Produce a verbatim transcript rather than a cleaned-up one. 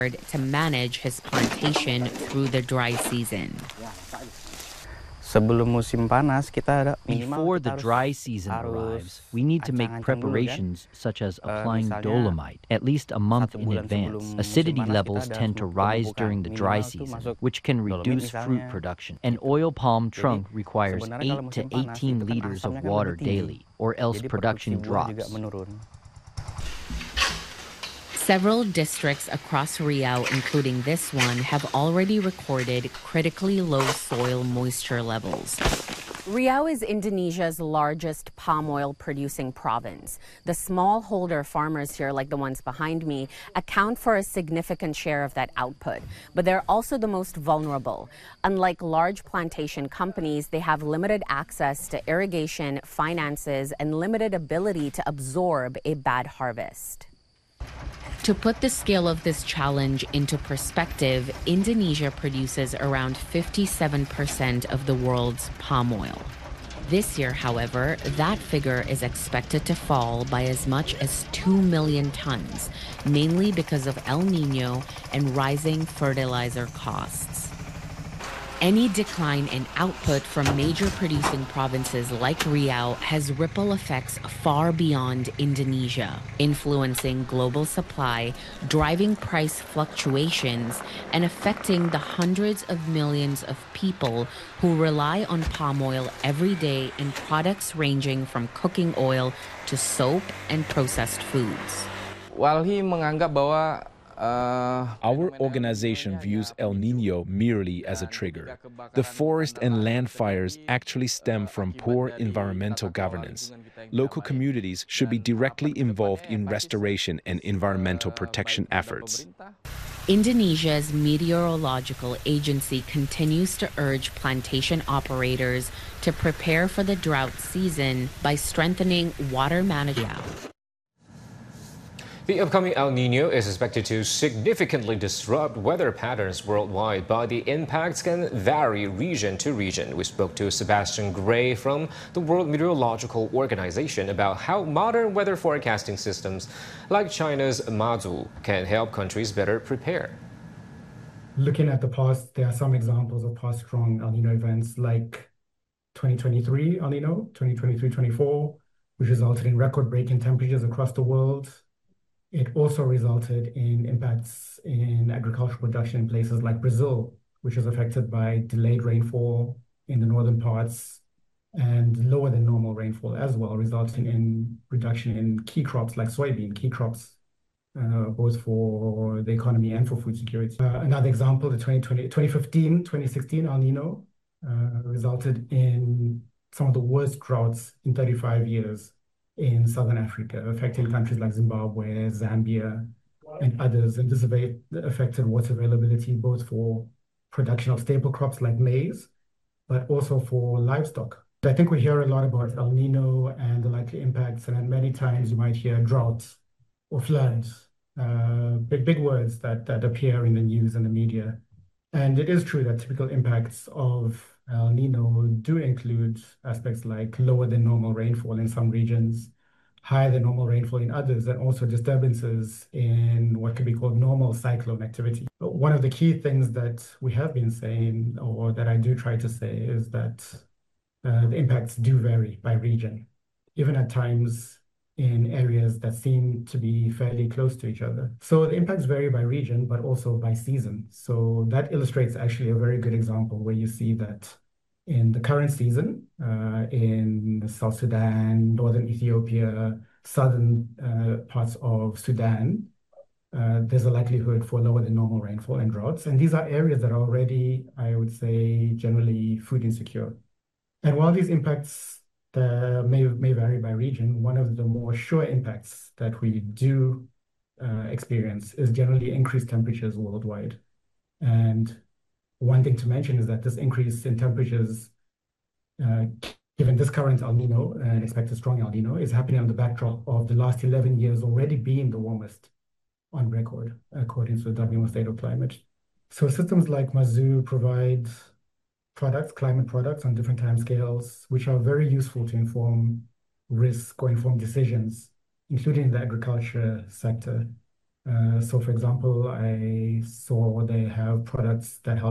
to manage his plantation through the dry season. Before the dry season arrives, we need to make preparations such as applying dolomite at least a month in advance. Acidity levels tend to rise during the dry season, which can reduce fruit production. An oil palm trunk requires eight to eighteen liters of water daily, or else production drops. Several districts across Riau, including this one, have already recorded critically low soil moisture levels. Riau is Indonesia's largest palm oil producing province. The smallholder farmers here, like the ones behind me, account for a significant share of that output. But they're also the most vulnerable. Unlike large plantation companies, they have limited access to irrigation, finances, and limited ability to absorb a bad harvest. To put the scale of this challenge into perspective, Indonesia produces around fifty-seven percent of the world's palm oil. This year, however, that figure is expected to fall by as much as two million tons, mainly because of El Nino and rising fertilizer costs. Any decline in output from major producing provinces like Riau has ripple effects far beyond Indonesia, influencing global supply, driving price fluctuations, and affecting the hundreds of millions of people who rely on palm oil every day in products ranging from cooking oil to soap and processed foods. Walhi menganggap bahwa Our organization views El Nino merely as a trigger. The forest and land fires actually stem from poor environmental governance. Local communities should be directly involved in restoration and environmental protection efforts. Indonesia's meteorological agency continues to urge plantation operators to prepare for the drought season by strengthening water management. The upcoming El Nino is expected to significantly disrupt weather patterns worldwide, but the impacts can vary region to region. We spoke to Sebastian Gray from the World Meteorological Organization about how modern weather forecasting systems like China's Mazu can help countries better prepare. Looking at the past, there are some examples of past strong El Nino events like twenty twenty-three El Nino, twenty twenty-three twenty-four, which resulted in record-breaking temperatures across the world. It also resulted in impacts in agricultural production in places like Brazil, which is affected by delayed rainfall in the northern parts and lower than normal rainfall as well, resulting in reduction in key crops like soybean, key crops, uh, both for the economy and for food security. Uh, another example, the twenty twenty, twenty fifteen, twenty sixteen El Nino uh, resulted in some of the worst droughts in thirty-five years. In southern Africa, affecting countries like Zimbabwe, Zambia, and others. And this affected water availability both for production of staple crops like maize, but also for livestock. I think we hear a lot about El Nino and the likely impacts, and many times you might hear drought or floods, uh, big, big words that, that appear in the news and the media. And it is true that typical impacts of El Nino do include aspects like lower than normal rainfall in some regions, higher than normal rainfall in others, and also disturbances in what could be called normal cyclone activity. But one of the key things that we have been saying, or that I do try to say, is that uh, the impacts do vary by region, even at times in areas that seem to be fairly close to each other. So the impacts vary by region, but also by season. So that illustrates actually a very good example where you see that in the current season, uh, in South Sudan, northern Ethiopia, southern uh, parts of Sudan, uh, there's a likelihood for lower than normal rainfall and droughts. And these are areas that are already, I would say, generally food insecure. And while these impacts uh, may, may vary by region, one of the more sure impacts that we do uh, experience is generally increased temperatures worldwide. And one thing to mention is that this increase in temperatures, uh, given this current El Nino and expected strong El Nino, is happening on the backdrop of the last eleven years already being the warmest on record, according to the W M O State of Climate. So systems like Mazu provide products, climate products on different timescales, which are very useful to inform risk or inform decisions, including the agriculture sector. Uh, so, for example, I saw they have products that help